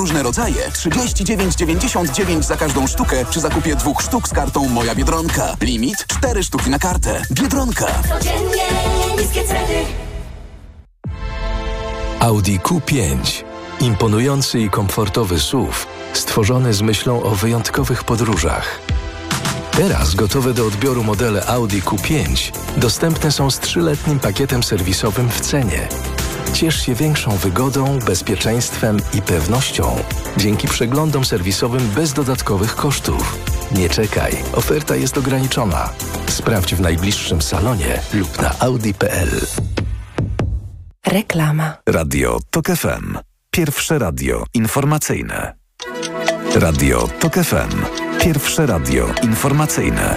różne rodzaje 39,99 za każdą sztukę przy zakupie 2 sztuk z kartą Moja Biedronka. Limit 4 sztuki na kartę. Biedronka. Codziennie niskie ceny. Audi Q5. Imponujący i komfortowy SUV, stworzony z myślą o wyjątkowych podróżach. Teraz gotowe do odbioru modele Audi Q5 dostępne są z 3-letnim pakietem serwisowym w cenie. Ciesz się większą wygodą, bezpieczeństwem i pewnością dzięki przeglądom serwisowym bez dodatkowych kosztów. Nie czekaj, oferta jest ograniczona. Sprawdź w najbliższym salonie lub na audi.pl. Reklama. Radio TOK FM. Pierwsze radio informacyjne. Radio TOK FM. Pierwsze radio informacyjne.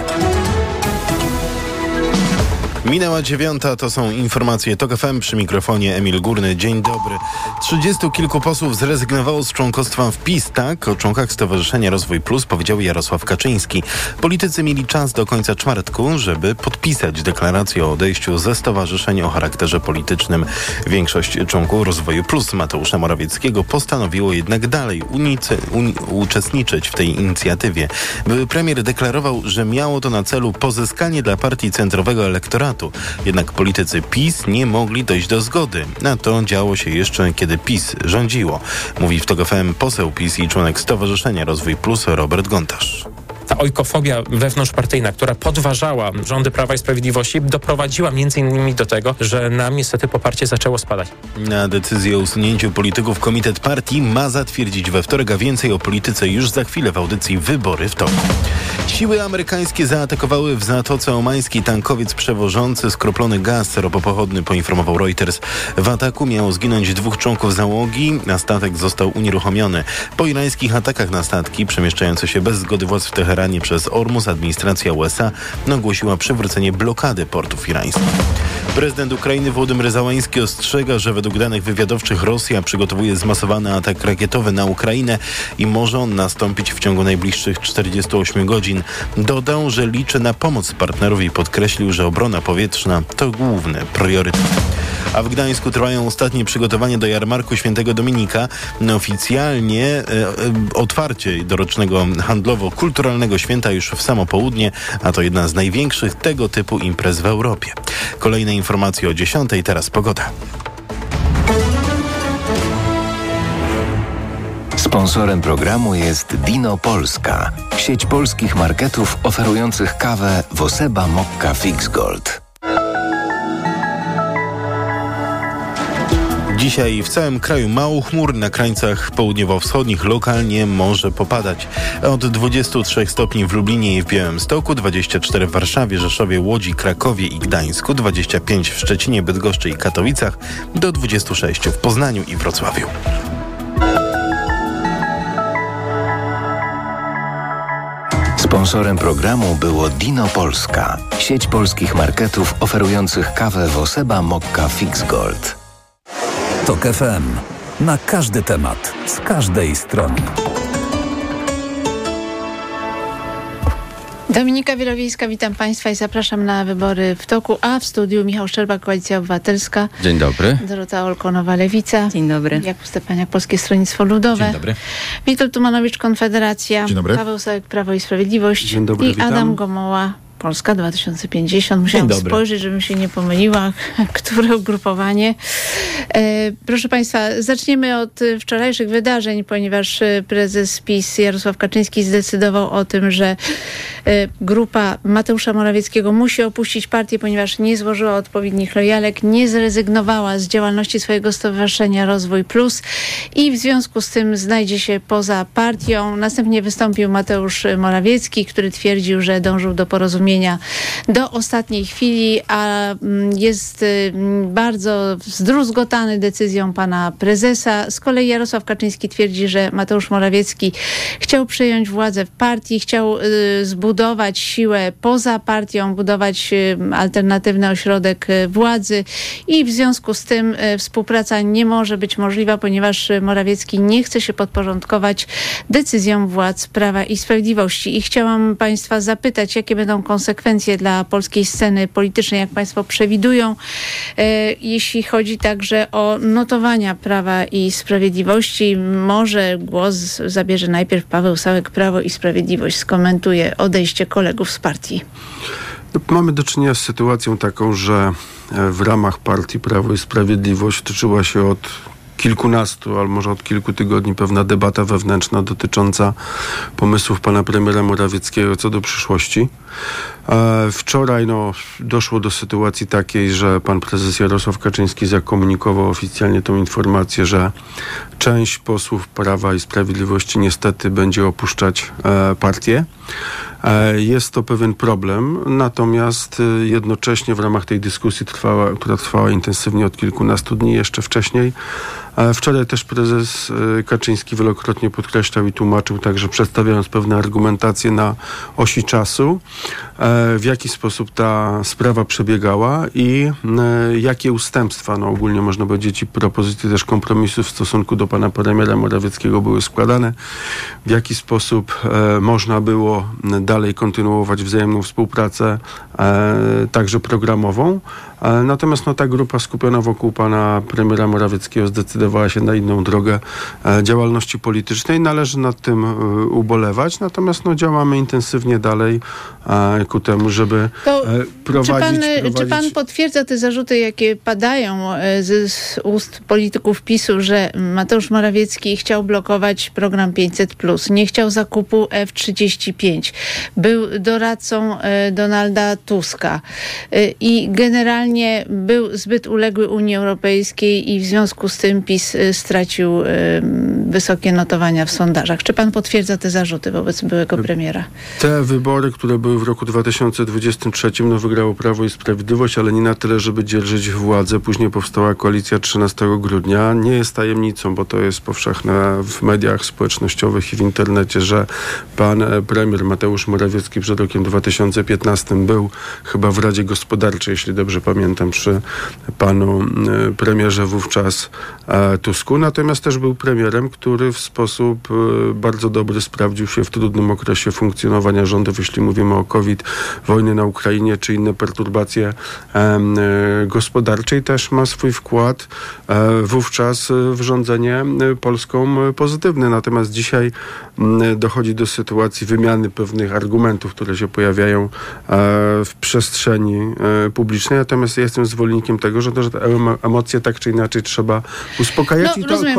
Minęła 9:00, to są informacje TOK FM, przy mikrofonie Emil Górny. Dzień dobry. 30 kilku posłów zrezygnowało z członkostwa w PiS. Tak o członkach Stowarzyszenia Rozwój Plus powiedział Jarosław Kaczyński. Politycy mieli czas do końca czwartku, żeby podpisać deklarację o odejściu ze stowarzyszeń o charakterze politycznym. Większość członków Rozwoju Plus Mateusza Morawieckiego postanowiło jednak dalej uczestniczyć w tej inicjatywie. Były premier deklarował, że miało to na celu pozyskanie dla partii centrowego elektoratu. Jednak politycy PiS nie mogli dojść do zgody. A to działo się jeszcze, kiedy PiS rządziło. Mówi w TOK FM poseł PiS i członek Stowarzyszenia Rozwój Plus Robert Gontarz. Ta ojkofobia wewnątrzpartyjna, która podważała rządy Prawa i Sprawiedliwości, doprowadziła m.in. do tego, że nam niestety poparcie zaczęło spadać. Na decyzję o usunięciu polityków komitet partii ma zatwierdzić we wtorek, a więcej o polityce już za chwilę w audycji Wybory w toku. Siły amerykańskie zaatakowały w Zatoce Omańskiej tankowiec przewożący skroplony gaz ropopochodny, poinformował Reuters. W ataku miało zginąć 2 członków załogi, a statek został unieruchomiony. Po irańskich atakach na statki przemieszczające się bez zgody władz w Teheranie przez Ormus, administracja USA ogłosiła przywrócenie blokady portów irańskich. Prezydent Ukrainy Wołodymyr Zełenski ostrzega, że według danych wywiadowczych Rosja przygotowuje zmasowany atak rakietowy na Ukrainę i może on nastąpić w ciągu najbliższych 48 godzin. Dodał, że liczy na pomoc partnerów i podkreślił, że obrona powietrzna to główny priorytet. A w Gdańsku trwają ostatnie przygotowania do jarmarku Świętego Dominika. Oficjalnie otwarcie dorocznego handlowo-kulturalnego święta już w samo południe, a to jedna z największych tego typu imprez w Europie. Kolejne informacje o 10:00, teraz pogoda. Sponsorem programu jest Dino Polska, sieć polskich marketów oferujących kawę Woseba Mokka Fix Gold. Dzisiaj w całym kraju mało chmur, na krańcach południowo-wschodnich lokalnie może popadać. Od 23 stopni w Lublinie i w Białymstoku, 24 w Warszawie, Rzeszowie, Łodzi, Krakowie i Gdańsku, 25 w Szczecinie, Bydgoszczy i Katowicach, do 26 w Poznaniu i Wrocławiu. Sponsorem programu było Dino Polska, sieć polskich marketów oferujących kawę Woseba Mokka Fix Gold. TOK FM. Na każdy temat, z każdej strony. Dominika Wielowiejska, witam Państwa i zapraszam na Wybory w toku, a w studiu Michał Szczerba, Koalicja Obywatelska. Dzień dobry. Dorota Olkonowa, Lewica. Dzień dobry. Jakub Stefaniak, Polskie Stronnictwo Ludowe. Dzień dobry. Witold Tumanowicz, Konfederacja. Dzień dobry. Paweł Sałek, Prawo i Sprawiedliwość. Dzień dobry, I witam. Adam Gomoła, Polska 2050. Musiałam spojrzeć, żebym się nie pomyliła, które ugrupowanie. Proszę Państwa, zaczniemy od wczorajszych wydarzeń, ponieważ prezes PiS Jarosław Kaczyński zdecydował o tym, że grupa Mateusza Morawieckiego musi opuścić partię, ponieważ nie złożyła odpowiednich lojalek, nie zrezygnowała z działalności swojego stowarzyszenia Rozwój Plus i w związku z tym znajdzie się poza partią. Następnie wystąpił Mateusz Morawiecki, który twierdził, że dążył do porozumienia do ostatniej chwili, a jest bardzo zdruzgotany decyzją pana prezesa. Z kolei Jarosław Kaczyński twierdzi, że Mateusz Morawiecki chciał przejąć władzę w partii, chciał zbudować siłę poza partią, budować alternatywny ośrodek władzy i w związku z tym współpraca nie może być możliwa, ponieważ Morawiecki nie chce się podporządkować decyzjom władz Prawa i Sprawiedliwości. I chciałam Państwa zapytać, jakie będą konsekwencje konsekwencje dla polskiej sceny politycznej, jak państwo przewidują, jeśli chodzi także o notowania Prawa i Sprawiedliwości. Może głos zabierze najpierw Paweł Sałek, Prawo i Sprawiedliwość skomentuje odejście kolegów z partii. Mamy do czynienia z sytuacją taką, że w ramach partii Prawo i Sprawiedliwość toczyła się od kilkunastu, albo może od kilku tygodni pewna debata wewnętrzna dotycząca pomysłów pana premiera Morawieckiego co do przyszłości. Wczoraj doszło do sytuacji takiej, że pan prezes Jarosław Kaczyński zakomunikował oficjalnie tą informację, że część posłów Prawa i Sprawiedliwości niestety będzie opuszczać partię. Jest to pewien problem, natomiast jednocześnie w ramach tej dyskusji, która trwała intensywnie od kilkunastu dni, jeszcze wcześniej, wczoraj też prezes Kaczyński wielokrotnie podkreślał i tłumaczył także, przedstawiając pewne argumentacje na osi czasu, w jaki sposób ta sprawa przebiegała i jakie ustępstwa, ogólnie można powiedzieć, i propozycje też kompromisów w stosunku do pana premiera Morawieckiego były składane, w jaki sposób można było dalej kontynuować wzajemną współpracę, także programową. Natomiast ta grupa skupiona wokół pana premiera Morawieckiego zdecydowała się na inną drogę działalności politycznej. Należy nad tym ubolewać, natomiast działamy intensywnie dalej ku temu, żeby prowadzić... Czy pan potwierdza te zarzuty, jakie padają z ust polityków PiS-u, że Mateusz Morawiecki chciał blokować program 500+, nie chciał zakupu F-35, był doradcą Donalda Tuska i generalnie był zbyt uległy Unii Europejskiej i w związku z tym PiS stracił wysokie notowania w sondażach. Czy pan potwierdza te zarzuty wobec byłego premiera? Te wybory, które były w roku 2023, wygrało Prawo i Sprawiedliwość, ale nie na tyle, żeby dzierżyć władzę. Później powstała koalicja 13 grudnia. Nie jest tajemnicą, bo to jest powszechne w mediach społecznościowych i w internecie, że pan premier Mateusz Morawiecki przed rokiem 2015 był chyba w Radzie Gospodarczej, jeśli dobrze pamiętam, przy panu premierze wówczas Tusku. Natomiast też był premierem, który w sposób bardzo dobry sprawdził się w trudnym okresie funkcjonowania rządów, jeśli mówimy o COVID, wojny na Ukrainie, czy inne perturbacje gospodarcze i też ma swój wkład wówczas w rządzenie Polską pozytywny. Natomiast dzisiaj dochodzi do sytuacji wymiany pewnych argumentów, które się pojawiają w przestrzeni publicznej. Natomiast ja jestem zwolennikiem tego, że te emocje tak czy inaczej trzeba uspokajać.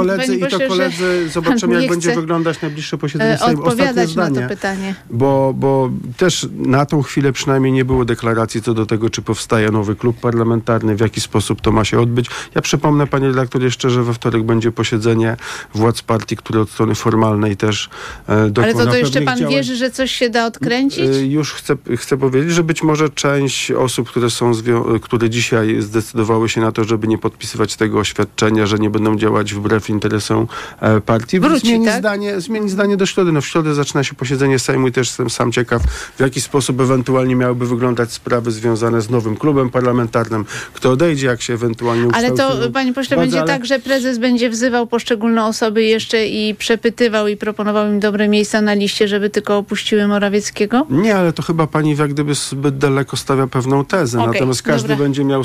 Koledzy zobaczymy, jak będzie wyglądać najbliższe posiedzenie Sejmu. Ostatnie zdanie. Na to pytanie. Bo też na tą chwilę przynajmniej nie było deklaracji co do tego, czy powstaje nowy klub parlamentarny, w jaki sposób to ma się odbyć. Ja przypomnę, panie redaktor, jeszcze, że we wtorek będzie posiedzenie władz partii, które od strony formalnej też Ale to jeszcze pan wierzy, że coś się da odkręcić? Już chcę powiedzieć, że być może część osób, które dzisiaj zdecydowały się na to, żeby nie podpisywać tego oświadczenia, że nie będą działać wbrew interesom partii, zmieni zdanie do środy. W środę zaczyna się posiedzenie Sejmu i też jestem sam ciekaw, w jaki sposób ewentualnie miałyby wyglądać sprawy związane z nowym klubem parlamentarnym, kto odejdzie, jak się ewentualnie ukształtuje. Ale to, panie pośle, będzie tak, że prezes będzie wzywał poszczególne osoby jeszcze i przepytywał i proponował im dobre miejsca na liście, żeby tylko opuściły Morawieckiego? Nie, ale to chyba pani jak gdyby zbyt daleko stawia pewną tezę. Natomiast każdy będzie miał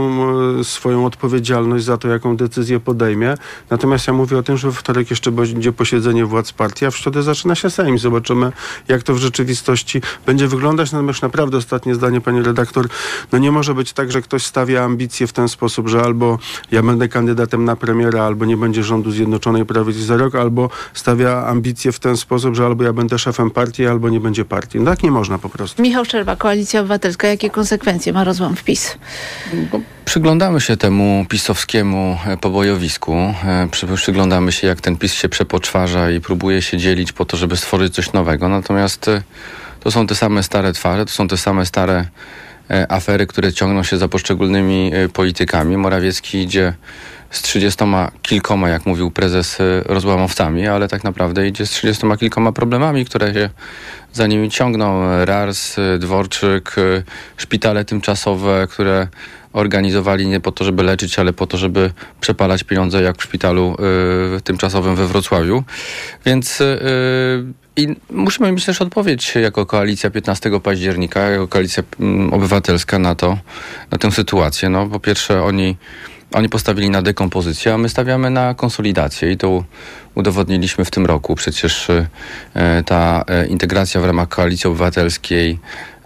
swoją odpowiedzialność za to, jaką decyzję podejmie. Natomiast ja mówię o tym, że we wtorek jeszcze będzie posiedzenie władz partii, a w środę zaczyna się Sejm. Zobaczymy, jak to w rzeczywistości będzie wyglądać. Natomiast naprawdę ostatnie zdanie, pani redaktor, nie może być tak, że ktoś stawia ambicje w ten sposób, że albo ja będę kandydatem na premiera, albo nie będzie rządu Zjednoczonej Prawicy za rok, albo stawia ambicje w ten sposób, że albo ja będę szefem partii, albo nie będzie partii. Tak nie można po prostu. Michał Szczerba, Koalicja Obywatelska. Jakie konsekwencje ma rozłam w PiS? Przyglądamy się temu pisowskiemu pobojowisku. Przyglądamy się, jak ten PiS się przepoczwarza i próbuje się dzielić po to, żeby stworzyć coś nowego. Natomiast to są te same stare twarze, to są te same stare afery, które ciągną się za poszczególnymi politykami. Morawiecki idzie z 30 kilkoma, jak mówił prezes, rozłamowcami, ale tak naprawdę idzie z 30 kilkoma problemami, które się za nimi ciągną. RARS, Dworczyk, szpitale tymczasowe, które organizowali nie po to, żeby leczyć, ale po to, żeby przepalać pieniądze, jak w szpitalu tymczasowym we Wrocławiu. Więc I musimy mieć też odpowiedź jako koalicja 15 października, jako koalicja obywatelska na tę sytuację. No, po pierwsze oni postawili na dekompozycję, a my stawiamy na konsolidację i to udowodniliśmy w tym roku. Przecież ta integracja w ramach Koalicji Obywatelskiej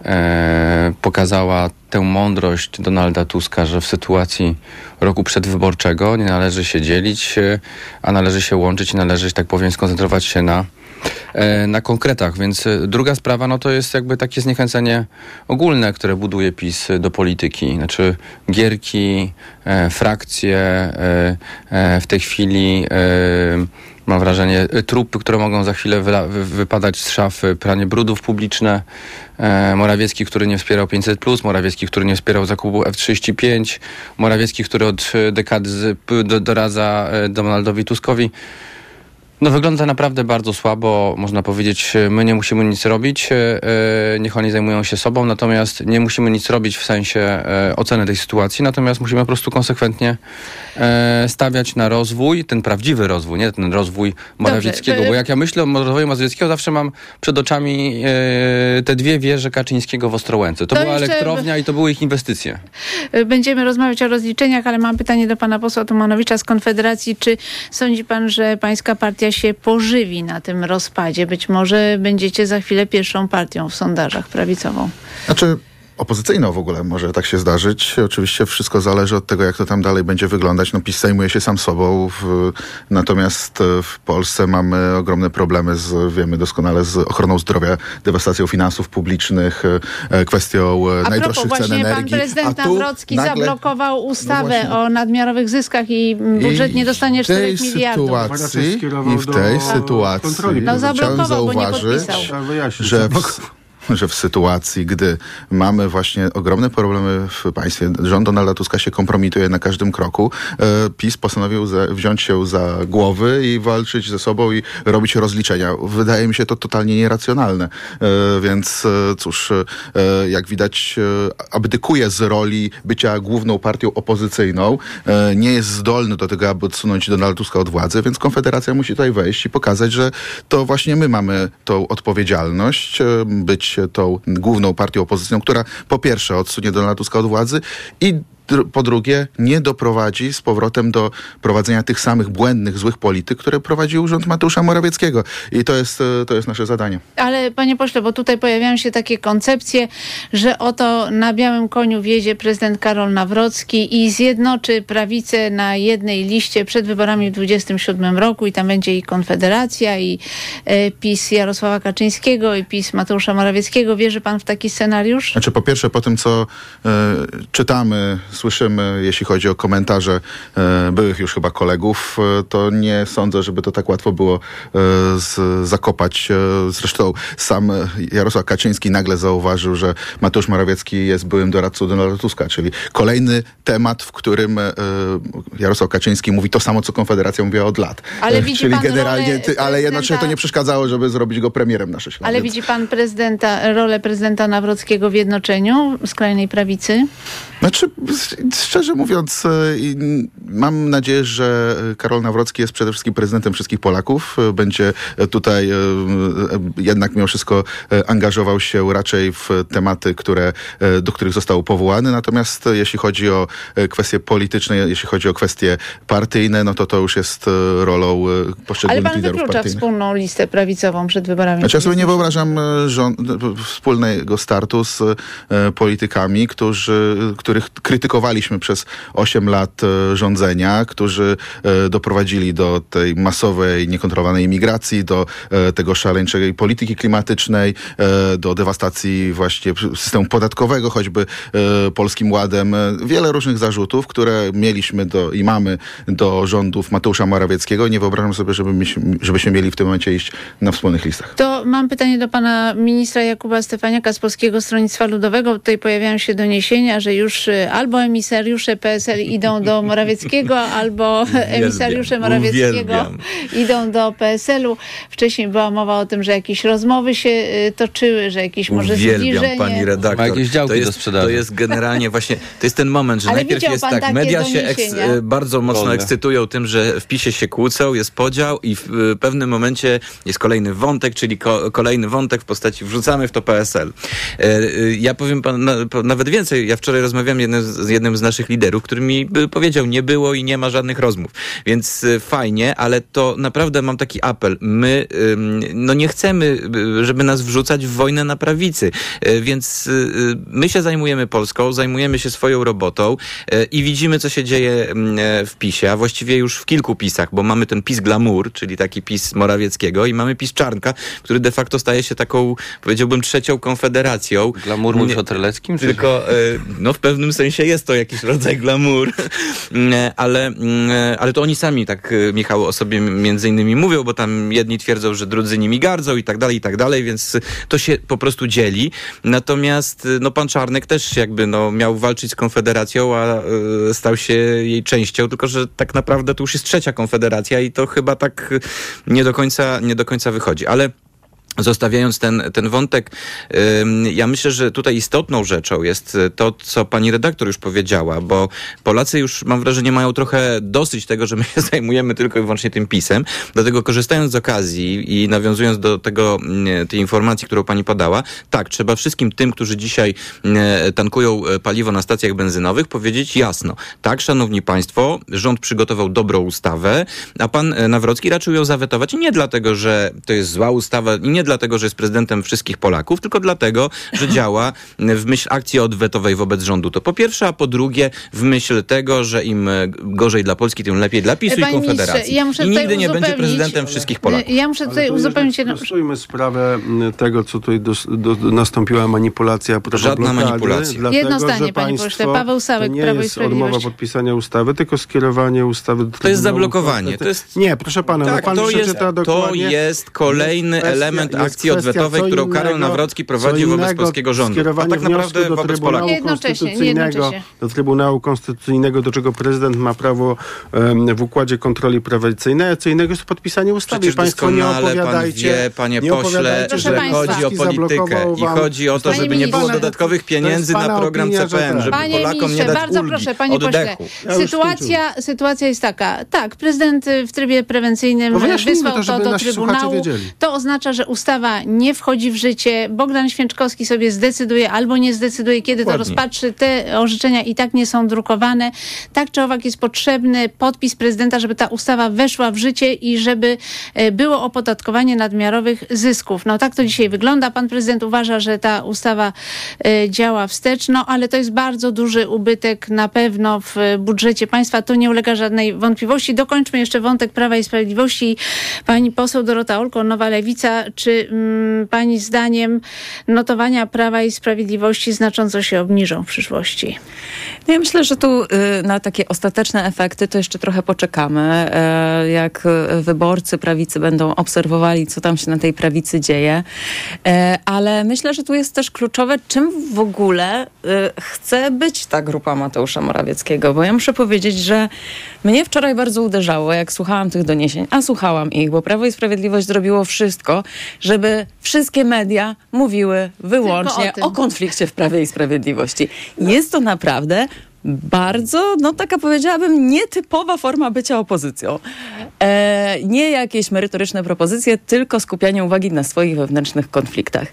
pokazała tę mądrość Donalda Tuska, że w sytuacji roku przedwyborczego nie należy się dzielić, a należy się łączyć i należy, że tak powiem, skoncentrować się na konkretach. Więc druga sprawa, no to jest jakby takie zniechęcenie ogólne, które buduje PiS do polityki. Znaczy gierki, frakcje, w tej chwili mam wrażenie trupy, które mogą za chwilę wypadać z szafy, pranie brudów publiczne, Morawiecki, który nie wspierał 500+, Morawiecki, który nie wspierał zakupu F-35, Morawiecki, który od dekady doradza Donaldowi Tuskowi. No wygląda naprawdę bardzo słabo, można powiedzieć, my nie musimy nic robić, niech oni zajmują się sobą, natomiast nie musimy nic robić w sensie oceny tej sytuacji, natomiast musimy po prostu konsekwentnie stawiać na rozwój, ten prawdziwy rozwój, nie ten rozwój Morawieckiego, bo jak ja myślę o rozwoju Morawieckiego, zawsze mam przed oczami te dwie wieże Kaczyńskiego w Ostrołęce. To była elektrownia i to były ich inwestycje. Będziemy rozmawiać o rozliczeniach, ale mam pytanie do pana posła Tumanowicza z Konfederacji. Czy sądzi pan, że pańska partia się pożywi na tym rozpadzie? Być może będziecie za chwilę pierwszą partią w sondażach prawicową. Znaczy, opozycyjną w ogóle może tak się zdarzyć. Oczywiście wszystko zależy od tego, jak to tam dalej będzie wyglądać. No PiS zajmuje się sam sobą, natomiast w Polsce mamy ogromne problemy wiemy doskonale, z ochroną zdrowia, dewastacją finansów publicznych, kwestią najdroższych cen energii. Pan prezydent Nawrocki zablokował ustawę o nadmiarowych zyskach i budżet nie dostanie 4 miliardów. I w tej sytuacji chciałem zauważyć, że w sytuacji, gdy mamy właśnie ogromne problemy w państwie, rząd Donalda Tuska się kompromituje na każdym kroku, PiS postanowił wziąć się za głowy i walczyć ze sobą i robić rozliczenia. Wydaje mi się to totalnie nieracjonalne. Więc cóż, jak widać, abdykuje z roli bycia główną partią opozycyjną. Nie jest zdolny do tego, aby odsunąć Donalda Tuska od władzy, więc Konfederacja musi tutaj wejść i pokazać, że to właśnie my mamy tą odpowiedzialność, być tą główną partią opozycyjną, która po pierwsze odsunie Donalda Tuska od władzy i po drugie nie doprowadzi z powrotem do prowadzenia tych samych błędnych, złych polityk, które prowadził rząd Mateusza Morawieckiego. I to jest nasze zadanie. Ale panie pośle, bo tutaj pojawiają się takie koncepcje, że oto na białym koniu wjedzie prezydent Karol Nawrocki i zjednoczy prawicę na jednej liście przed wyborami w 2027 roku i tam będzie i Konfederacja, i PiS Jarosława Kaczyńskiego, i PiS Mateusza Morawieckiego. Wierzy pan w taki scenariusz? Znaczy, po pierwsze, po tym, co czytamy, słyszymy, jeśli chodzi o komentarze byłych już chyba kolegów, to nie sądzę, żeby to tak łatwo było zakopać. Zresztą sam Jarosław Kaczyński nagle zauważył, że Mateusz Morawiecki jest byłym doradcą Donalda Tuska, czyli kolejny temat, w którym Jarosław Kaczyński mówi to samo, co Konfederacja mówiła od lat. Ale widzi czyli pan generalnie, ale jednocześnie to nie przeszkadzało, żeby zrobić go premierem na 6 lat. Ale widzi pan rolę prezydenta Nawrockiego w jednoczeniu skrajnej prawicy? Znaczy, szczerze mówiąc, mam nadzieję, że Karol Nawrocki jest przede wszystkim prezydentem wszystkich Polaków. Będzie tutaj jednak mimo wszystko angażował się raczej w tematy, do których został powołany. Natomiast jeśli chodzi o kwestie polityczne, jeśli chodzi o kwestie partyjne, no to już jest rolą poszczególnych liderów partyjnych. Ale pan wyklucza wspólną listę prawicową przed wyborami? Znaczy, ja sobie nie wyobrażam wspólnego startu z politykami, których krytykowaliśmy przez 8 lat rządzenia, którzy doprowadzili do tej masowej, niekontrolowanej imigracji, do tego szaleńczej polityki klimatycznej, do dewastacji właśnie systemu podatkowego, choćby Polskim Ładem. Wiele różnych zarzutów, które mieliśmy i mamy do rządów Mateusza Morawieckiego. Nie wyobrażam sobie, żebyśmy mieli w tym momencie iść na wspólnych listach. To mam pytanie do pana ministra Jakuba Stefaniaka z Polskiego Stronnictwa Ludowego. Tutaj pojawiają się doniesienia, że już albo emisariusze PSL idą do Morawieckiego, albo emisariusze Morawieckiego idą do PSL-u. Wcześniej była mowa o tym, że jakieś rozmowy się toczyły, że jakieś może zbliżenie. Pani redaktor. Ma jakieś działki do sprzedaży. To jest generalnie właśnie, to jest ten moment, że Ale najpierw jest tak, media się bardzo mocno ekscytują tym, że w PiS-ie się kłócą, jest podział i w pewnym momencie jest kolejny wątek, czyli kolejny wątek w postaci wrzucamy w to PSL. Ja powiem nawet więcej. Ja wczoraj rozmawiałem z jednym z naszych liderów, który mi powiedział, nie było i nie ma żadnych rozmów. Więc fajnie, ale to naprawdę mam taki apel. My nie chcemy, żeby nas wrzucać w wojnę na prawicy. Więc my się zajmujemy Polską, zajmujemy się swoją robotą i widzimy, co się dzieje w PiS-ie, a właściwie już w kilku PiS-ach, bo mamy ten PiS glamour, czyli taki PiS Morawieckiego i mamy PiS Czarnka, który de facto staje się taką, powiedziałbym, trzecią konfederacją. Glamour mówisz o Terleckim? Tylko, w pewnym sensie jest to jakiś rodzaj glamour, ale to oni sami tak, Michał, o sobie między innymi mówią, bo tam jedni twierdzą, że drudzy nimi gardzą i tak dalej, więc to się po prostu dzieli. Natomiast pan Czarnek też jakby miał walczyć z Konfederacją, a stał się jej częścią, tylko że tak naprawdę to już jest trzecia Konfederacja i to chyba tak nie do końca wychodzi. Ale zostawiając ten wątek, ja myślę, że tutaj istotną rzeczą jest to, co pani redaktor już powiedziała, bo Polacy już, mam wrażenie, mają trochę dosyć tego, że my się zajmujemy tylko i wyłącznie tym PiS-em. Dlatego korzystając z okazji i nawiązując do tej informacji, którą pani podała, tak, trzeba wszystkim tym, którzy dzisiaj tankują paliwo na stacjach benzynowych, powiedzieć jasno. Tak, szanowni państwo, rząd przygotował dobrą ustawę, a pan Nawrocki raczył ją zawetować nie dlatego, że to jest zła ustawa i nie dlatego, że jest prezydentem wszystkich Polaków, tylko dlatego, że działa w myśl akcji odwetowej wobec rządu. To po pierwsze, a po drugie w myśl tego, że im gorzej dla Polski, tym lepiej dla PiS-u i Konfederacji. I nigdy nie będzie prezydentem wszystkich Polaków. Ja muszę tutaj uzupełnić... Prostujmy sprawę tego, co tutaj nastąpiła manipulacja. Żadna manipulacja. Dlatego, jedno zdanie, panie pośle. Paweł Sałek, Prawo i Sprawiedliwość. To nie jest odmowa podpisania ustawy, tylko skierowanie ustawy do Trybunału. To jest zablokowanie. Nie, proszę pana, tak, pan przeczyta dokładnie. To jest kolejny element akcji odwetowej, którą Karol Nawrocki prowadzi wobec polskiego rządu. A tak naprawdę wobec Polaków. Do Trybunału Konstytucyjnego, do czego prezydent ma prawo w układzie kontroli prewencyjnego, jest podpisanie ustawy. Przecież państwo nie opowiadajcie, pan wie, panie pośle, że chodzi o politykę i chodzi o to, żeby nie było dodatkowych pieniędzy na program CPN, żeby Polakom nie dać bardzo ulgi, proszę, panie pośle. Sytuacja jest taka. Tak, prezydent w trybie prewencyjnym wysłał to do Trybunału. To oznacza, że ustawa nie wchodzi w życie. Bogdan Święczkowski sobie zdecyduje albo nie zdecyduje, kiedy to rozpatrzy. Te orzeczenia i tak nie są drukowane. Tak czy owak jest potrzebny podpis prezydenta, żeby ta ustawa weszła w życie i żeby było opodatkowanie nadmiarowych zysków. Tak to dzisiaj wygląda. Pan prezydent uważa, że ta ustawa działa wstecz, ale to jest bardzo duży ubytek na pewno w budżecie państwa. To nie ulega żadnej wątpliwości. Dokończmy jeszcze wątek Prawa i Sprawiedliwości. Pani poseł Dorota Olko, Nowa Lewica. Czy pani zdaniem notowania Prawa i Sprawiedliwości znacząco się obniżą w przyszłości? Ja myślę, że tu na takie ostateczne efekty to jeszcze trochę poczekamy. Jak wyborcy prawicy będą obserwowali, co tam się na tej prawicy dzieje. Ale myślę, że tu jest też kluczowe, czym w ogóle chce być ta grupa Mateusza Morawieckiego. Bo ja muszę powiedzieć, że mnie wczoraj bardzo uderzało, jak słuchałam tych doniesień, a słuchałam ich, bo Prawo i Sprawiedliwość zrobiło wszystko, żeby wszystkie media mówiły wyłącznie o konflikcie w Prawie i Sprawiedliwości. Jest to naprawdę bardzo, taka powiedziałabym, nietypowa forma bycia opozycją. Nie jakieś merytoryczne propozycje, tylko skupianie uwagi na swoich wewnętrznych konfliktach.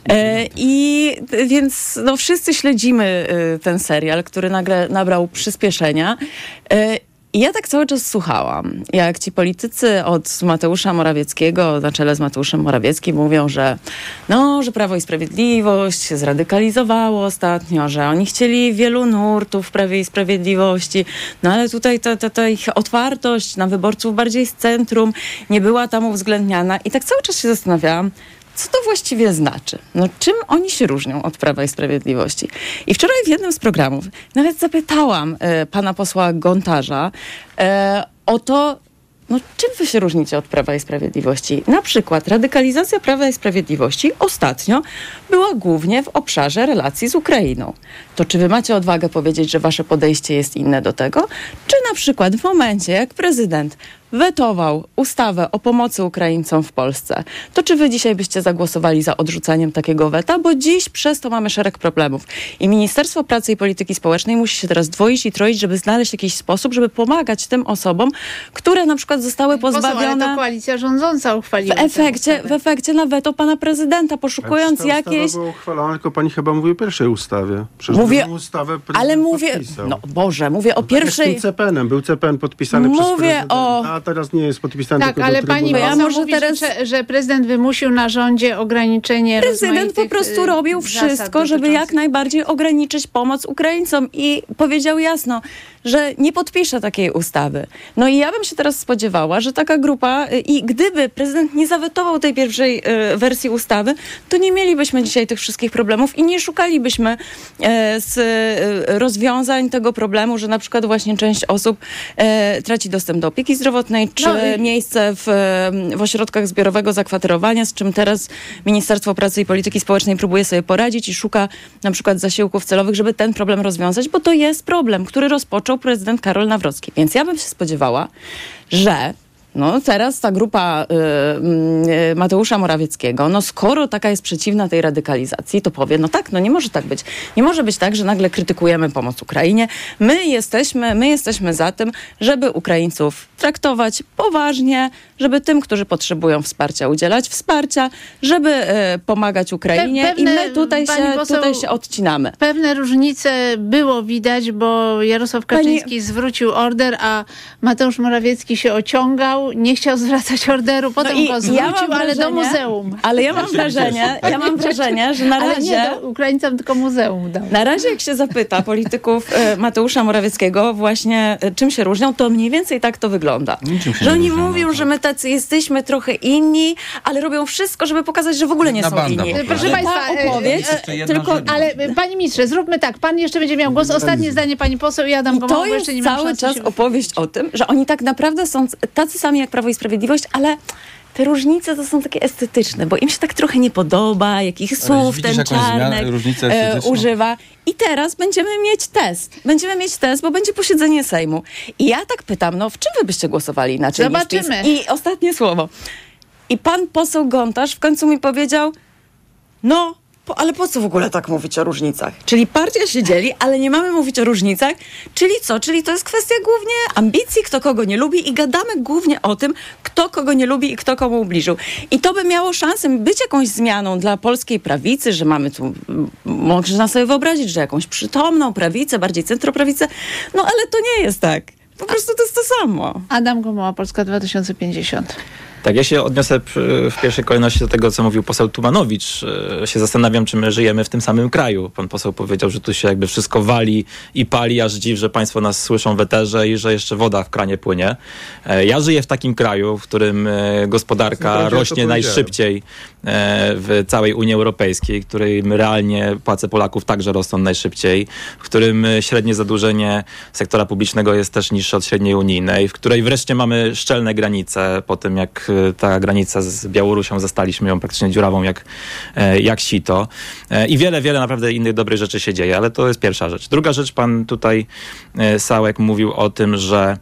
I więc wszyscy śledzimy ten serial, który nagle nabrał przyspieszenia. I ja tak cały czas słuchałam, jak ci politycy od Mateusza Morawieckiego, na czele z Mateuszem Morawieckim mówią, że Prawo i Sprawiedliwość się zradykalizowało ostatnio, że oni chcieli wielu nurtów w Prawie i Sprawiedliwości, ale tutaj ta ich otwartość na wyborców bardziej z centrum nie była tam uwzględniana. I tak cały czas się zastanawiałam, co to właściwie znaczy? Czym oni się różnią od Prawa i Sprawiedliwości? I wczoraj w jednym z programów nawet zapytałam pana posła Gontarza o to, no czym wy się różnicie od Prawa i Sprawiedliwości? Na przykład radykalizacja Prawa i Sprawiedliwości ostatnio była głównie w obszarze relacji z Ukrainą. To czy wy macie odwagę powiedzieć, że wasze podejście jest inne do tego? Czy na przykład w momencie, jak prezydent wetował ustawę o pomocy Ukraińcom w Polsce, to czy wy dzisiaj byście zagłosowali za odrzuceniem takiego weta? Bo dziś przez to mamy szereg problemów. I Ministerstwo Pracy i Polityki Społecznej musi się teraz dwoić i troić, żeby znaleźć jakiś sposób, żeby pomagać tym osobom, które na przykład zostały pozbawione... Ale to koalicja rządząca uchwaliła. W efekcie na weto pana prezydenta, poszukując jakieś... Ustawa była uchwalona, tylko pani chyba mówi o pierwszej ustawie. Ustawę ale mówię, podpisał. No Boże, mówię o pierwszej... Z tym CPN-em. Był CPN podpisany przez prezydenta, a teraz nie jest podpisany tylko ale do pani mówi, że prezydent wymusił na rządzie ograniczenie Prezydent po prostu robił wszystko, żeby jak najbardziej ograniczyć pomoc Ukraińcom i powiedział jasno, że nie podpisze takiej ustawy. No i ja bym się teraz spodziewała, że taka grupa i gdyby prezydent nie zawetował tej pierwszej wersji ustawy, to nie mielibyśmy dzisiaj tych wszystkich problemów i nie szukalibyśmy rozwiązań tego problemu, że na przykład właśnie część osób traci dostęp do opieki zdrowotnej, czy miejsce w ośrodkach zbiorowego zakwaterowania, z czym teraz Ministerstwo Pracy i Polityki Społecznej próbuje sobie poradzić i szuka na przykład zasiłków celowych, żeby ten problem rozwiązać, bo to jest problem, który rozpoczął prezydent Karol Nawrocki. Więc ja bym się spodziewała, że teraz ta grupa Mateusza Morawieckiego, skoro taka jest przeciwna tej radykalizacji, to powie, nie może tak być. Nie może być tak, że nagle krytykujemy pomoc Ukrainie. My jesteśmy za tym, żeby Ukraińców traktować poważnie, żeby tym, którzy potrzebują wsparcia, udzielać wsparcia, żeby pomagać Ukrainie i my tutaj się odcinamy. Pewne różnice było widać, bo Jarosław Kaczyński zwrócił order, a Mateusz Morawiecki się ociągał, nie chciał zwracać orderu, potem go zwrócił, ale do muzeum. Ale ja mam wrażenie, że na razie... Ale nie do Ukraińcom, tylko muzeum dał. Na razie jak się zapyta polityków Mateusza Morawieckiego właśnie czym się różnią, to mniej więcej tak to wygląda. Że oni mówią, że my tacy jesteśmy trochę inni, ale robią wszystko, żeby pokazać, że w ogóle nie są inni. Proszę Państwa, ale Panie Ministrze, zróbmy tak, Pan jeszcze będzie miał głos. Ostatnie zdanie Pani poseł i Adam Gomoła, bo jeszcze nie mam cały czas opowieść o tym, że oni tak naprawdę są tacy sami jak Prawo i Sprawiedliwość, ale te różnice to są takie estetyczne, bo im się tak trochę nie podoba, jakich słów ten Czarnek używa. I teraz będziemy mieć test, bo będzie posiedzenie Sejmu. I ja tak pytam, w czym wy byście głosowali inaczej? Zobaczymy. I ostatnie słowo. I pan poseł Gontarz w końcu mi powiedział, ale po co w ogóle tak mówić o różnicach? Czyli partia się dzieli, ale nie mamy mówić o różnicach. Czyli co? Czyli to jest kwestia głównie ambicji, kto kogo nie lubi i gadamy głównie o tym, kto kogo nie lubi i kto komu ubliżył. I to by miało szansę być jakąś zmianą dla polskiej prawicy, że mamy tu, można sobie wyobrazić, że jakąś przytomną prawicę, bardziej centroprawicę. Ale to nie jest tak. Po prostu to jest to samo. Adam Gomoła, Polska 2050. Tak, ja się odniosę w pierwszej kolejności do tego, co mówił poseł Tumanowicz. Się zastanawiam, czy my żyjemy w tym samym kraju. Pan poseł powiedział, że tu się jakby wszystko wali i pali, aż dziw, że państwo nas słyszą w eterze i że jeszcze woda w kranie płynie. Ja żyję w takim kraju, w którym gospodarka rośnie najszybciej w całej Unii Europejskiej, w którym realnie płace Polaków także rosną najszybciej, w którym średnie zadłużenie sektora publicznego jest też niższe od średniej unijnej, w której wreszcie mamy szczelne granice po tym, jak ta granica z Białorusią, zastaliśmy ją praktycznie dziurawą jak sito. I wiele naprawdę innych dobrych rzeczy się dzieje, ale to jest pierwsza rzecz. Druga rzecz, pan tutaj Sałek mówił o tym, że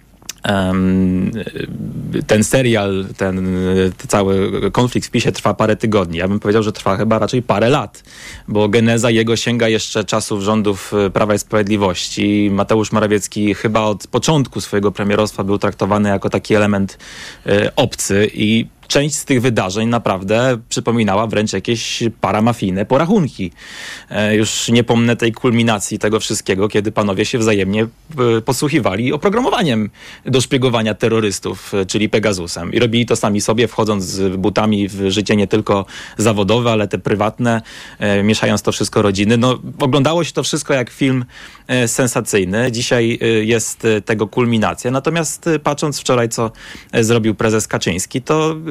ten serial, ten cały konflikt w PiS-ie trwa parę tygodni. Ja bym powiedział, że trwa chyba raczej parę lat, bo geneza jego sięga jeszcze czasów rządów Prawa i Sprawiedliwości. Mateusz Morawiecki chyba od początku swojego premierostwa był traktowany jako taki element obcy i część z tych wydarzeń naprawdę przypominała wręcz jakieś paramafijne porachunki. Już nie pomnę tej kulminacji tego wszystkiego, kiedy panowie się wzajemnie podsłuchiwali oprogramowaniem do szpiegowania terrorystów, czyli Pegasusem. I robili to sami sobie, wchodząc z butami w życie nie tylko zawodowe, ale te prywatne, mieszając to wszystko rodziny. Oglądało się to wszystko jak film sensacyjny. Dzisiaj jest tego kulminacja. Natomiast patrząc wczoraj, co zrobił prezes Kaczyński, to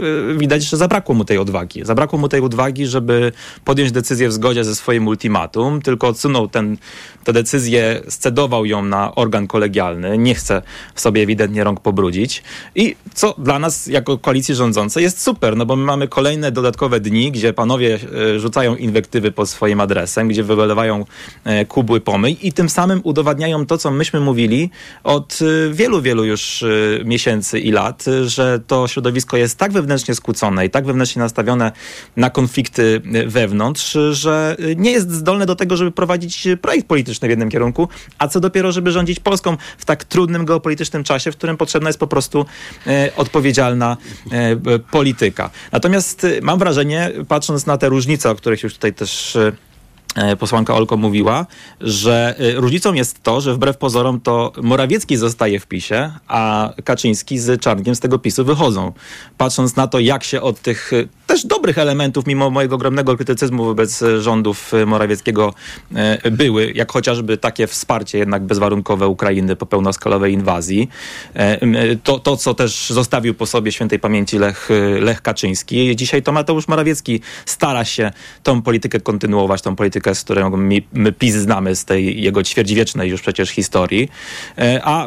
widać, że zabrakło mu tej odwagi. Zabrakło mu tej odwagi, żeby podjąć decyzję w zgodzie ze swoim ultimatum, tylko odsunął tę decyzję, scedował ją na organ kolegialny, nie chce sobie ewidentnie rąk pobrudzić i co dla nas jako koalicji rządzącej jest super, no bo my mamy kolejne dodatkowe dni, gdzie panowie rzucają inwektywy pod swoim adresem, gdzie wylewają kubły pomyj i tym samym udowadniają to, co myśmy mówili od wielu już miesięcy i lat, że to środowisko jest tak wewnętrznie skłócone i tak wewnętrznie nastawione na konflikty wewnątrz, że nie jest zdolne do tego, żeby prowadzić projekt polityczny w jednym kierunku, a co dopiero, żeby rządzić Polską w tak trudnym geopolitycznym czasie, w którym potrzebna jest po prostu odpowiedzialna polityka. Natomiast mam wrażenie, patrząc na te różnice, o których już tutaj też posłanka Olko mówiła, że różnicą jest to, że wbrew pozorom to Morawiecki zostaje w PiS-ie, a Kaczyński z Czarnkiem z tego PiS-u wychodzą. Patrząc na to, jak się od tych też dobrych elementów, mimo mojego ogromnego krytycyzmu wobec rządów Morawieckiego były, jak chociażby takie wsparcie jednak bezwarunkowe Ukrainy po pełnoskalowej inwazji. To co też zostawił po sobie świętej pamięci Lech Kaczyński. Dzisiaj to Mateusz Morawiecki stara się tą politykę kontynuować, tą politykę, z którą my PiS znamy z tej jego ćwierćwiecznej już przecież historii. A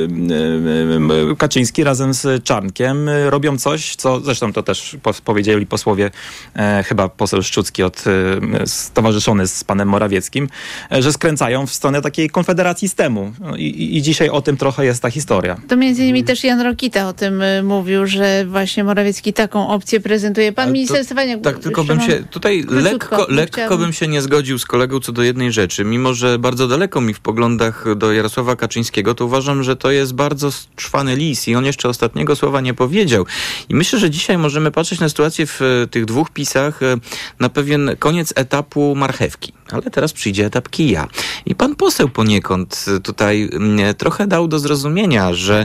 Kaczyński razem z Czarnkiem robią coś, co zresztą to też powiedzieli posłowie, chyba poseł Szczucki stowarzyszony z panem Morawieckim, że skręcają w stronę takiej konfederacji STEM-u. I dzisiaj o tym trochę jest ta historia. To między innymi też Jan Rokita o tym mówił, że właśnie Morawiecki taką opcję prezentuje. Pan minister Stefaniak... Tak, tylko bym się tutaj lekko bym się nie zgodził z kolegą co do jednej rzeczy. Mimo że bardzo daleko mi w poglądach do Jarosława Kaczyńskiego, to uważam, że to jest bardzo czwany lis i on jeszcze ostatniego słowa nie powiedział. I myślę, że dzisiaj możemy patrzeć na sytuację w tych dwóch PiS-ach na pewien koniec etapu marchewki. Ale teraz przyjdzie etap kija. I pan poseł poniekąd tutaj trochę dał do zrozumienia, że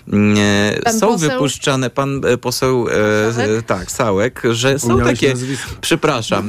są wypuszczane, pan poseł Sałek, że są takie, przepraszam,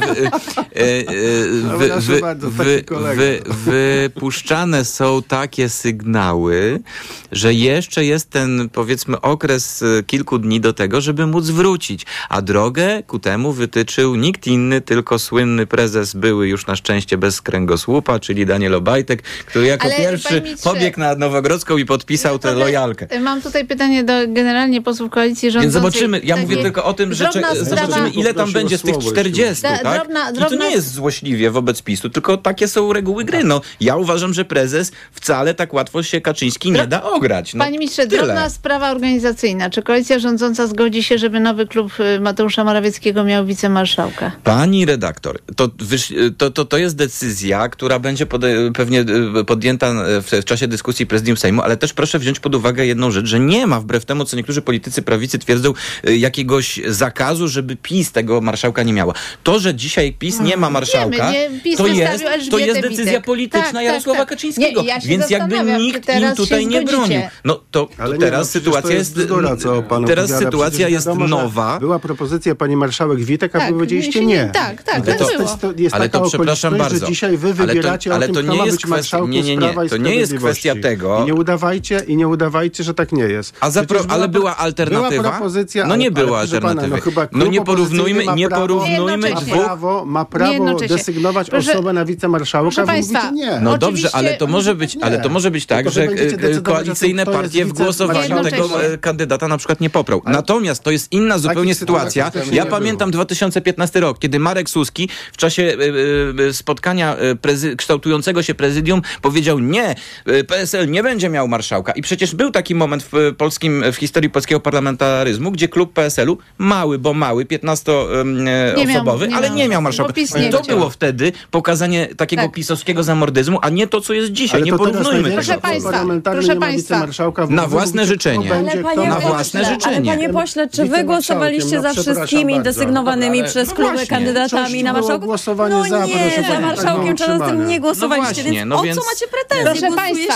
wypuszczane są takie sygnały, że jeszcze jest ten, powiedzmy, okres kilku dni do tego, żeby móc wrócić. A drogę ku temu wytyczył nikt inny, tylko słynny prezes, były już na szczęście bez kręgosłupa, czyli Daniel Obajtek, który jako pierwszy pobiegł na Nowogrodzką i podpisał tę lojalkę. Mam tutaj pytanie do generalnie posłów koalicji rządzącej. Więc zobaczymy, ja mówię tylko o tym, że zobaczymy, ile tam będzie z tych 40, tak? I to nie jest złośliwie wobec PiS-u, tylko takie są reguły gry. No, ja uważam, że prezes wcale tak łatwo się Kaczyński nie da ograć. No, Panie ministrze, drobna sprawa organizacyjna. Czy koalicja rządząca zgodzi się, żeby nowy klub Mateusza Morawieckiego miał wicemarszałka? Pani redaktor, to jest decyzja, która będzie pewnie podjęta w czasie dyskusji prezydium Sejmu, ale też proszę wziąć pod uwagę jedną rzecz, że nie ma, wbrew temu, co niektórzy politycy prawicy twierdzą, jakiegoś zakazu, żeby PiS tego marszałka nie miała. To, że dzisiaj PiS nie ma marszałka, to jest decyzja polityczna Jarosława Kaczyńskiego. Więc jakby nikt im tutaj nie bronił. No to teraz sytuacja jest teraz sytuacja jest nowa. Była propozycja pani marszałek Witek, a wy powiedzieliście nie. Tak, ale to przepraszam bardzo. Że dzisiaj wy wybieracie o tym, kto ma być marszałkiem z Prawa i to nie jest kwestia tego. I nie udawajcie, że tak nie jest. Ale była alternatywa? Była propozycja, no nie było alternatywy. No nie porównujmy dwóch. Ma prawo desygnować osobę na wicemarszałka, wy mówicie nie. No dobrze, ale to może być tak, że koalicyjne partie w głosowaniu tego kandydata na przykład nie poprą. Natomiast to jest inna zupełnie sytuacja. Ja pamiętam 2015 rok, kiedy Marek Suski w czasie spotkania kształtującego się prezydium powiedział nie, PSL nie będzie miał marszałka. I przecież był taki moment w historii polskiego parlamentaryzmu, gdzie klub PSL-u, mały, 15-osobowy, ale nie miał marszałka. To było wtedy pokazanie takiego pisowskiego zamordyzmu, a nie to, co jest dzisiaj. Nie porównujmy tego. Proszę państwa. Na własne życzenie. Ale panie pośle, czy wy głosowaliście za wszystkimi desygnowanymi przez kluby kandydatami na marszałków? No nie, za marszałkiem trzeba z tym nie głosowaliście, więc o co macie pretensje?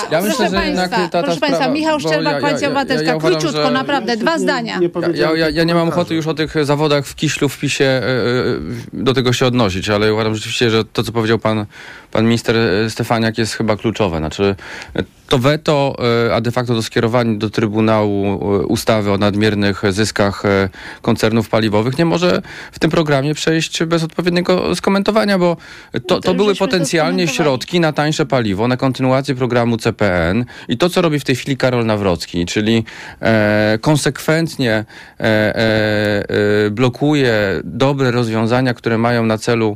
Proszę państwa, Michał Szczerba, Koalicja Obywatelska, króciutko, naprawdę, 2 zdania. Ja nie mam ochoty już o tych zawodach w Kiślu, w PiS-ie do tego się odnosić, ale uważam rzeczywiście, że to, co powiedział pan minister Stefaniak, jest chyba kluczowe. Znaczy, to weto, a de facto to skierowanie do Trybunału ustawy o nadmiernych zyskach koncernów paliwowych nie może w tym programie przejść bez odpowiedniego skomentowania, bo to były potencjalnie środki na tańsze paliwo, na kontynuację programu CPN i to, co robi w tej chwili Karol Nawrocki, czyli konsekwentnie blokuje dobre rozwiązania, które mają na celu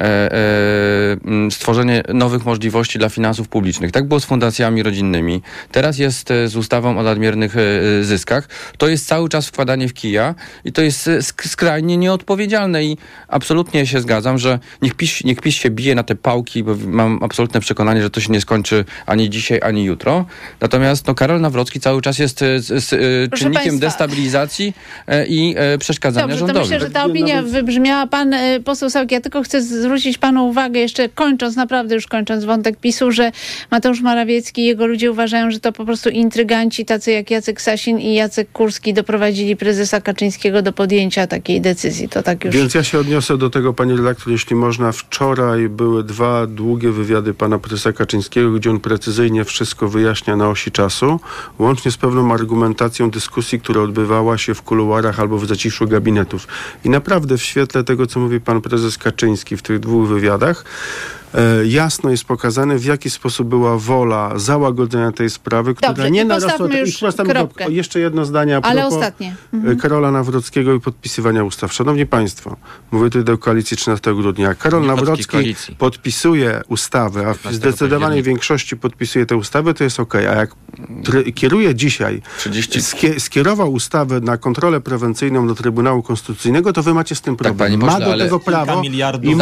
stworzenie nowych możliwości dla finansów publicznych. Tak było z fundacjami rodzinnymi. Teraz jest z ustawą o nadmiernych zyskach. To jest cały czas wkładanie w kija i to jest skrajnie nieodpowiedzialne i absolutnie się zgadzam, że niech PiS się bije na te pałki, bo mam absolutne przekonanie, że to się nie skończy ani dzisiaj, ani jutro. Natomiast Karol Nawrocki cały czas jest czynnikiem destabilizacji i przeszkadzania rządowi. Myślę, że ta opinia wybrzmiała. Pan poseł Sałek, ja tylko chcę zwrócić panu uwagę, jeszcze kończąc wątek PiS-u, że Mateusz Morawiecki i jego ludzie uważają, że to po prostu intryganci tacy jak Jacek Sasin i Jacek Kurski doprowadzili prezesa Kaczyńskiego do podjęcia takiej decyzji. To tak już... Więc ja się odniosę do tego, pani redaktor, jeśli można. Wczoraj były 2 długie wywiady pana prezesa Kaczyńskiego, gdzie on precyzyjnie wszystko wyjaśnia na osi czasu, łącznie z pewną argumentacją dyskusji, która odbywała się w kuluarach albo w zaciszu gabinetów. I naprawdę w świetle tego, co mówi pan prezes Kaczyński w tych 2 wywiadach, jasno jest pokazane, w jaki sposób była wola załagodzenia tej sprawy, która Dobrze, nie narosła... Jeszcze jedno zdanie a propos ostatnie. Karola Nawrockiego i podpisywania ustaw. Szanowni Państwo, mówię tutaj do koalicji 13 grudnia. Karol Nawrocki podpisuje ustawy, a w zdecydowanej większości podpisuje te ustawy, to jest okej. A jak kieruje dzisiaj, skierował ustawę na kontrolę prewencyjną do Trybunału Konstytucyjnego, to wy macie z tym problem. Tak, ma do tego prawo i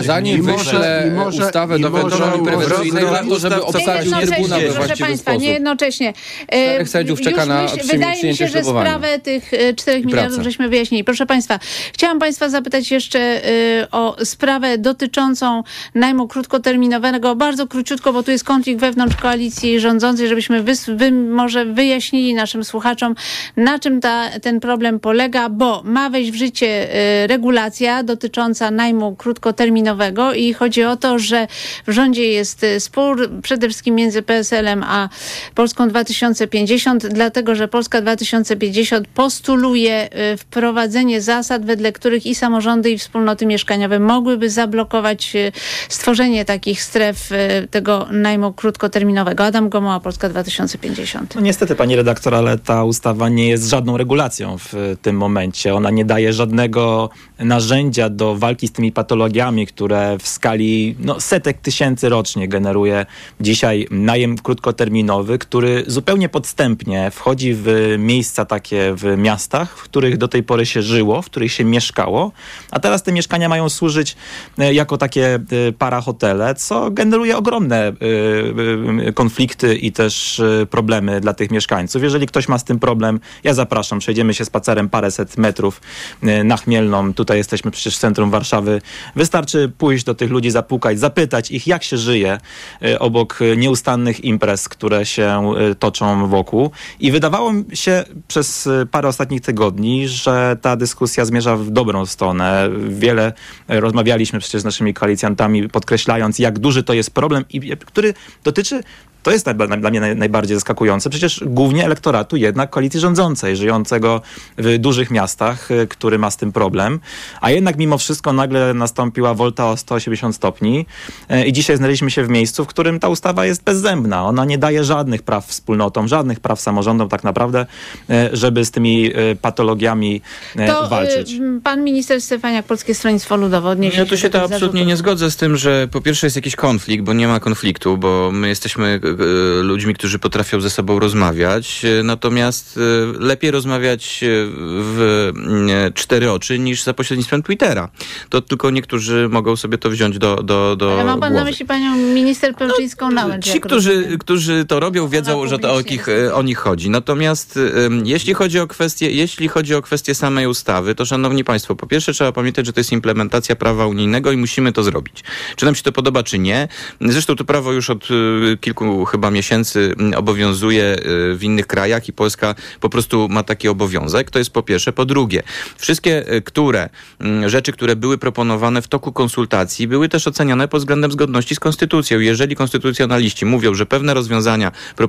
może ustawę do kontroli prewencyjnej warto, żeby obsadził Trybunał we właściwy sposób. Jednocześnie. Sędziów czeka na wydaje mi się, że sprawę tych 4 miliardów żeśmy wyjaśnili. Proszę Państwa, chciałam Państwa zapytać jeszcze o sprawę dotyczącą najmu krótkoterminowego. Bardzo króciutko, bo tu jest konflikt wewnątrz koalicji rządzącej, żebyśmy może wyjaśnili naszym słuchaczom, na czym ten problem polega, bo ma wejść w życie regulacja dotycząca najmu krótkoterminowego i chodzi o to, że w rządzie jest spór przede wszystkim między PSL-em a Polską 2050, dlatego że Polska 2050 postuluje wprowadzenie zasad, wedle których i samorządy, i wspólnoty mieszkaniowe mogłyby zablokować stworzenie takich stref tego najmu krótkoterminowego. Adam Gomoła, Polska 2050. No niestety, pani redaktor, ale ta ustawa nie jest żadną regulacją w tym momencie. Ona nie daje żadnego narzędzia do walki z tymi patologiami, które w skali setek tysięcy rocznie generuje dzisiaj najem krótkoterminowy, który zupełnie podstępnie wchodzi w miejsca takie w miastach, w których do tej pory się żyło, w których się mieszkało, a teraz te mieszkania mają służyć jako takie parahotele, co generuje ogromne konflikty i też problemy dla tych mieszkańców. Jeżeli ktoś ma z tym problem, ja zapraszam, przejdziemy się spacerem paręset metrów na Chmielną. Tutaj jesteśmy przecież w centrum Warszawy. Wystarczy pójść do tych ludzi, zapukać, zapytać ich, jak się żyje obok nieustannych imprez, które się toczą wokół. I wydawało mi się przez parę ostatnich tygodni, że ta dyskusja zmierza w dobrą stronę. Wiele rozmawialiśmy przecież z naszymi koalicjantami, podkreślając, jak duży to jest problem, który dotyczy, to jest dla mnie najbardziej zaskakujące, przecież głównie elektoratu jednak koalicji rządzącej, żyjącego w dużych miastach, który ma z tym problem, a jednak mimo wszystko nagle nastąpiła wolta o 180 stopni i dzisiaj znaleźliśmy się w miejscu, w którym ta ustawa jest bezzębna. Ona nie daje żadnych praw wspólnotom, żadnych praw samorządom tak naprawdę, żeby z tymi patologiami walczyć. Pan minister Stefaniak, Polskie Stronnictwo Ludowe, odniesie się. Ja tu się absolutnie nie zgodzę z tym, że po pierwsze jest jakiś konflikt, bo nie ma konfliktu, bo my jesteśmy ludźmi, którzy potrafią ze sobą rozmawiać, natomiast lepiej rozmawiać w 4 oczy niż za pośrednictwem Twittera. To tylko niektórzy mogą sobie to wziąć do Ale ma pan głowy. na myśli panią minister Pełczyńską-Nałęcz. Ci, którzy to robią, wiedzą, że to o nich chodzi. Natomiast jeśli chodzi o kwestię samej ustawy, to szanowni państwo, po pierwsze trzeba pamiętać, że to jest implementacja prawa unijnego i musimy to zrobić. Czy nam się to podoba, czy nie. Zresztą to prawo już od kilku chyba miesięcy obowiązuje w innych krajach i Polska po prostu ma taki obowiązek. To jest po pierwsze. Po drugie, wszystkie rzeczy, które były proponowane w toku konsultacji, były też oceniane pod względem zgodności z konstytucją. Jeżeli konstytucjonaliści mówią, że pewne rozwiązania